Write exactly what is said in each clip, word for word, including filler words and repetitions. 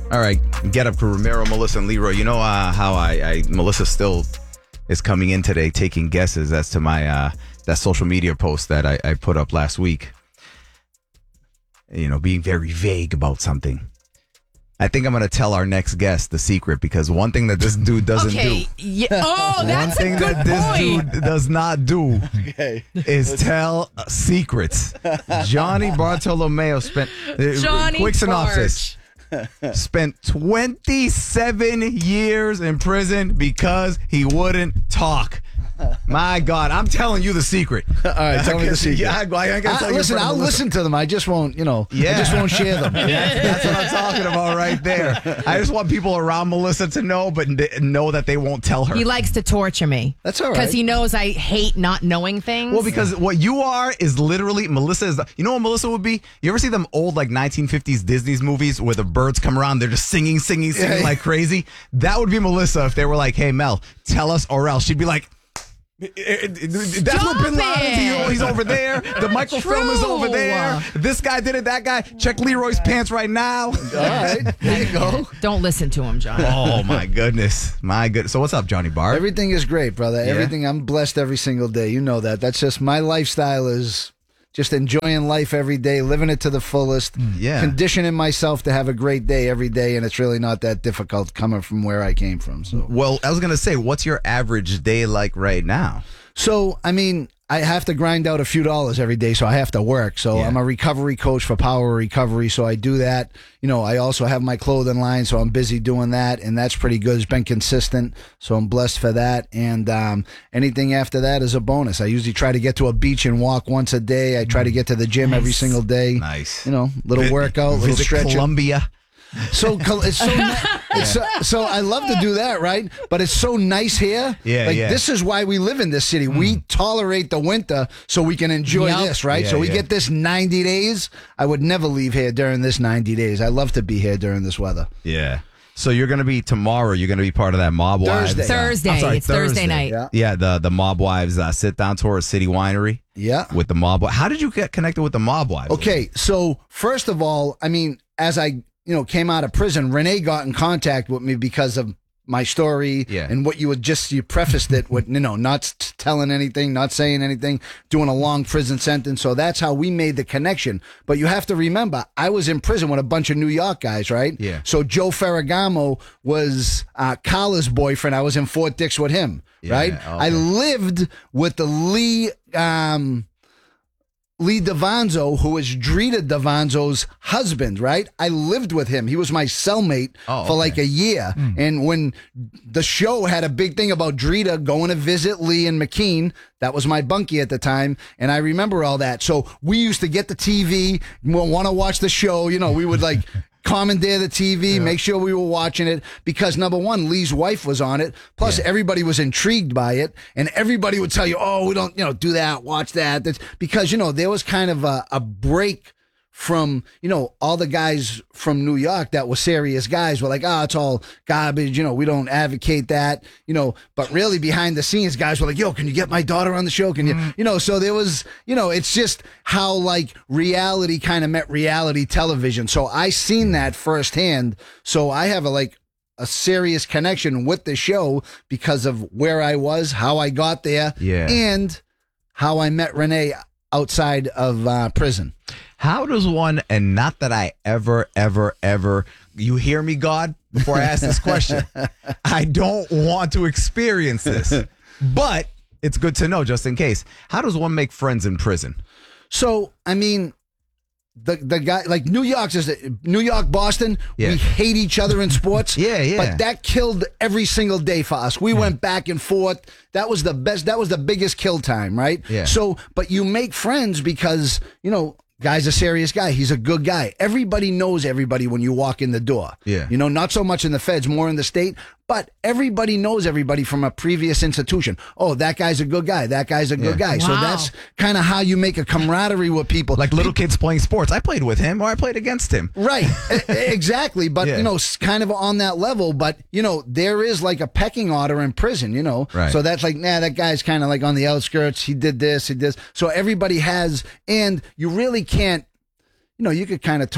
All right, get up crew, Ramiro, Melissa, and Leroy. You know uh, how I, I Melissa still is coming in today taking guesses as to my uh, that social media post that I, I put up last week. You know, being very vague about something. I think I'm going to tell our next guest the secret because one thing that this dude doesn't okay. do. Yeah. Oh, that's one thing a good that this point. dude does not do Okay. is tell uh, secrets. Johnny Bartolomeo spent. Uh, Johnny quick synopsis. Barge. Spent twenty-seven years in prison because he wouldn't talk. My God, I'm telling you the secret. All right, tell me the secret. Yeah, I, I ain't gonna I, tell you listen, in front I'll of Melissa. listen to them. I just won't, you know, Yeah. I just won't share them. That's what I'm talking about right there. I just want people around Melissa to know, but n- know that they won't tell her. He likes to torture me. That's all right. Because he knows I hate not knowing things. Well, because what you are is literally Melissa is. The, you know what Melissa would be? You ever see them old like nineteen fifties Disney's movies where the birds come around, they're just singing, singing, singing Yeah. like crazy? That would be Melissa if they were like, "Hey Mel, tell us or else." She'd be like. That's Stop what Bin Laden's. it. You know, he's over there. The microfilm is over True. there. This guy did it. That guy. Check Leroy's pants right now. All right, there you go. Don't listen to him, John. Oh my goodness, my goodness. So what's up, Johnny Barr? Everything is great, brother. Yeah? Everything. I'm blessed every single day. You know that. That's just my lifestyle is just enjoying life every day, living it to the fullest, yeah. conditioning myself to have a great day every day, and it's really not that difficult coming from where I came from. So, Well, I was gonna say, what's your average day like right now? so I mean, I have to grind out a few dollars every day, so I have to work. So Yeah. I'm a recovery coach for Power Recovery, so I do that. You know, I also have my clothing line, so I'm busy doing that, and that's pretty good. It's been consistent, so I'm blessed for that. And um, anything after that is a bonus. I usually try to get to a beach and walk once a day. I try to get to the gym every single day. Nice. You know, little workout, little Visit stretching. Columbia. So col- it's so ni- it's so, so I love to do that, right? But it's so nice here. Yeah, like yeah. this is why we live in this city. We tolerate the winter so we can enjoy Yep. this, right? Yeah, so we yeah. get this ninety days. I would never leave here during this ninety days. I love to be here during this weather. Yeah. So you're gonna be tomorrow. You're gonna be part of that Mob Wives. Thursday. Thursday. I'm sorry, It's Thursday night. Yeah. Yeah, the the Mob Wives uh, sit down tour at City Winery Yeah. with the Mob. Wi- How did you get connected with the Mob Wives? Okay, so first of all, I mean, as I you know came out of prison, Renee got in contact with me because of my story Yeah. and what you would just you prefaced it with you know not t- telling anything, not saying anything, doing a long prison sentence. So that's how we made the connection. But you have to remember, I was in prison with a bunch of New York guys, right? Yeah. So Joe Ferragamo was uh, Carla's boyfriend. I was in Fort Dix with him, Yeah, right? okay. I lived with the Lee. Um, Lee Davanzo, who is Drita Davanzo's husband, right? I lived with him. He was my cellmate Oh, for okay. like a year. And when the show had a big thing about Drita going to visit Lee and McKean, that was my bunkie at the time. And I remember all that. So we used to get the T V, want to watch the show. You know, we would like commandeer the T V, make sure we were watching it because number one, Lee's wife was on it. Plus, Yeah. everybody was intrigued by it, and everybody would tell you, "Oh, we don't, you know, do that, watch that." That's because you know there was kind of a, a break from you know all the guys from New York that were serious guys were like, "Ah, oh, it's all garbage," you know, we don't advocate that, you know. But really, behind the scenes, guys were like, "Yo, can you get my daughter on the show? Can you, you know?" So there was, you know, it's just how like reality kind of met reality television. So I seen that firsthand. So I have a like a serious connection with the show because of where I was, how I got there, Yeah. and how I met Renee outside of uh, prison. How does one, and not that I ever, ever, ever, you hear me, God, before I ask this question. I don't want to experience this, but it's good to know just in case. How does one make friends in prison? So, I mean, the the guy like New York's is New York, Boston. Yeah. We hate each other in sports. Yeah, yeah. But that killed every single day for us. We went back and forth. That was the best. That was the biggest kill time, right? Yeah. So, but you make friends because you know. Guy's a serious guy. He's a good guy. Everybody knows everybody when you walk in the door. Yeah. You know, not so much in the feds, more in the state, but everybody knows everybody from a previous institution. Oh, that guy's a good guy. That guy's a good Yeah. guy. So Wow. that's kind of how you make a camaraderie with people. Like little kids playing sports. I played with him or I played against him. Right, E- exactly. But, Yeah. you know, s- kind of on that level. But, you know, there is like a pecking order in prison, you know. Right. So that's like, nah, that guy's kind of like on the outskirts. He did this, he did this. So everybody has, and you really can't, you know, you could kind of talk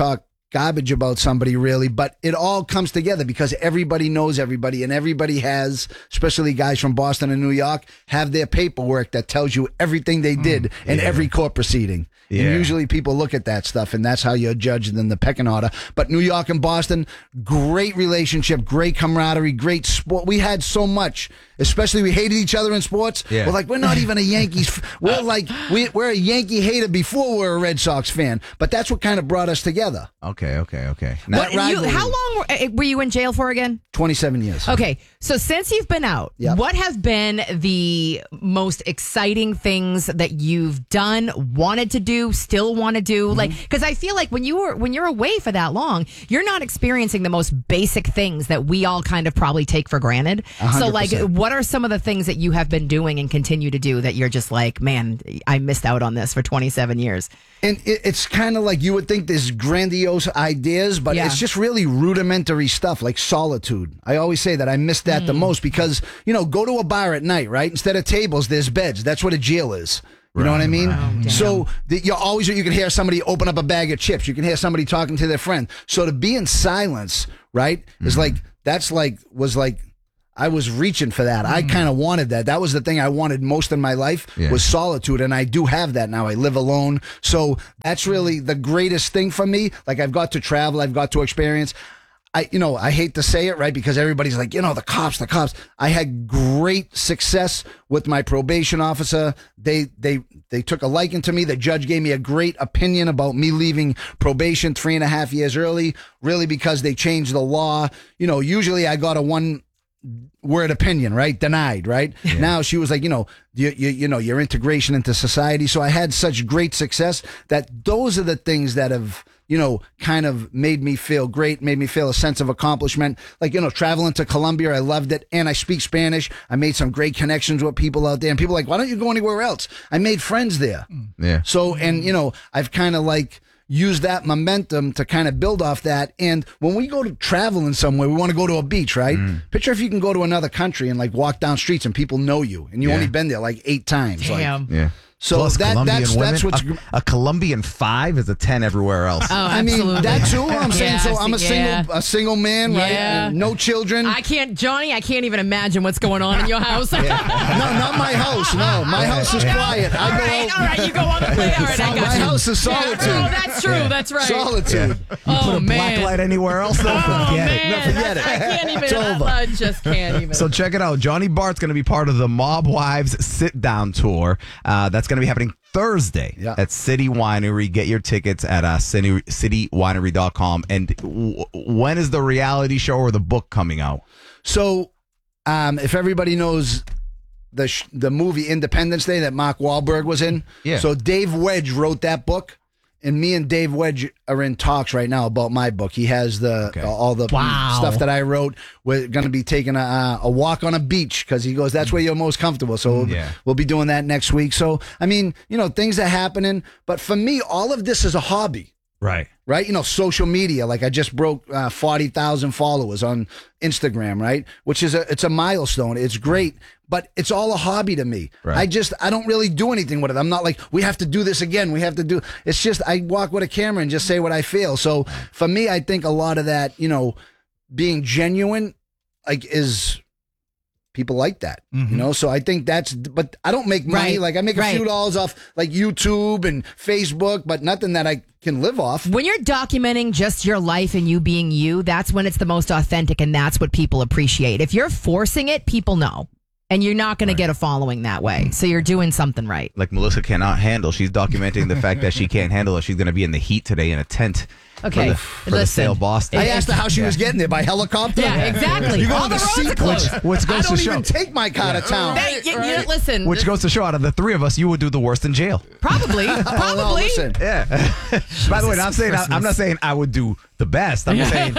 garbage about somebody really, but it all comes together because everybody knows everybody and everybody has, especially guys from Boston and New York, have their paperwork that tells you everything they did in yeah. every court proceeding. Yeah. And usually people look at that stuff and that's how you're judged in the pecking order. But New York and Boston, great relationship, great camaraderie, great sport. We had so much, especially we hated each other in sports. Yeah. We're like, we're not even a Yankees. f- We're like, we, we're a Yankee hater before we're a Red Sox fan. But that's what kind of brought us together. Okay, okay, okay. That What- you- rivalry. how long were, uh, were you in jail for again? twenty-seven years. Okay, so since you've been out, Yep. what have been the most exciting things that you've done, wanted to do, still want to do? Mm-hmm. Like, because I feel like when you were when you're away for that long, you're not experiencing the most basic things that we all kind of probably take for granted. A hundred So, like, percent. what are some of the things that you have been doing and continue to do that you're just like, man, I missed out on this for twenty-seven years? And it, it's kind of like you would think there's grandiose ideas, but Yeah. it's just really rudimentary stuff like solitude. I always say that I miss that the most because, you know, go to a bar at night, right? Instead of tables, there's beds. That's what a jail is. You know what I mean? So the, you always you can hear somebody open up a bag of chips. You can hear somebody talking to their friend. So to be in silence, right, is like that's like was like I was reaching for that. I kind of wanted that. That was the thing I wanted most in my life Yeah. was solitude, and I do have that now. I live alone, so that's really the greatest thing for me. Like I've got to travel, I've got to experience. I, you know, I hate to say it, right? Because everybody's like, you know, the cops, the cops. I had great success with my probation officer. They, they, they took a liking to me. The judge gave me a great opinion about me leaving probation three and a half years early, really because they changed the law. You know, usually I got a one word opinion, right? Denied, right? Now she was like, you know, you, you, you know, your integration into society. So I had such great success that those are the things that have, you know, kind of made me feel great, made me feel a sense of accomplishment. Like, you know, traveling to Colombia, I loved it. And I speak Spanish. I made some great connections with people out there. And people are like, why don't you go anywhere else? I made friends there. Yeah. So, and, you know, I've kind of like used that momentum to kind of build off that. And when we go to travel in somewhere, we want to go to a beach, right? Picture if you can go to another country and like walk down streets and people know you and you Yeah. only been there like eight times. Like, Damn. Yeah. So Plus that- Colombian that's- women, that's what's- a, a Colombian five is a ten everywhere else. Oh, I mean, absolutely. that too. I'm saying, so Yes, I'm a yeah. single, a single man, right? Yeah. And no children. I can't, Johnny, I can't even imagine what's going on in your house. no, not my house. No, my house is quiet. I All go right, out. all right, you go on the play. All right, I got My you. house is solitude. Yeah, no, that's true. That's right. Solitude. Oh, Put a man. black light anywhere else, though, Oh, forget man. it. No, forget That's- it. I can't even. It's over. I just can't even. So check it out. Johnny Bart's going to be part of the Mob Wives Sit Down Tour. Uh, that's going to be happening Thursday Yeah. at City Winery. Get your tickets at uh, city, city winery dot com. And w- when is the reality show or the book coming out? So, um, if everybody knows the sh- the movie Independence Day that Mark Wahlberg was in, Yeah. So Dave Wedge wrote that book, and me and Dave Wedge are in talks right now about my book. He has the Okay. all the Wow. stuff that I wrote. We're going to be taking a, a walk on a beach because he goes, that's where you're most comfortable. So we'll, Yeah. we'll be doing that next week. So I mean, you know, things are happening, but for me, all of this is a hobby. Right. Right? You know, social media, like I just broke uh, forty thousand followers on Instagram, right? Which is a, it's a milestone. It's great, but it's all a hobby to me. Right. I just, I don't really do anything with it. I'm not like, we have to do this again. We have to do, it's just, I walk with a camera and just say what I feel. So for me, I think a lot of that, you know, being genuine, like is, people like that, you know? So I think that's, but I don't make money. Right, Like I make a right. few dollars off like YouTube and Facebook, but nothing that I can live off. when you're documenting just your life and you being you, that's when it's the most authentic, and that's what people appreciate. If you're forcing it, people know, and you're not going to get a following that way. So you're doing something right. Like Melissa cannot handle. She's documenting the fact that she can't handle it. She's going to be in the heat today in a tent. Okay, For the, for the listen. Sail Boston. I asked her how she was getting there by helicopter. Yeah, exactly. You go All to the the roads are sequence. closed. Which I goes don't to even show. take my car to town. That, you, you- listen, Which goes to show, out of the three of us, you would do the worst in jail. probably, Oh, no, probably. listen. Yeah. By the way, I'm saying I, I'm not saying I would do the best. I'm saying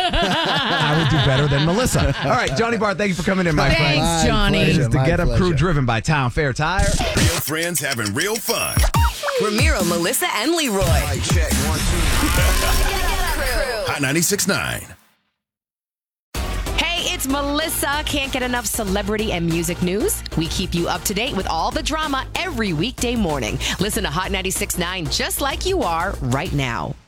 I would do better than Melissa. All right, Johnny Bart, thank you for coming in, my friend. Thanks, My Johnny. It pleasure. is the My Get Up Crew, pleasure. driven by Town Fair Tire. Real friends having real fun. Ramiro, Melissa, and Leroy. Check one, two. Crew. Hot ninety-six point nine. Hey, it's Melissa. Can't get enough celebrity and music news? We keep you up to date with all the drama every weekday morning. Listen to Hot ninety-six point nine just like you are right now.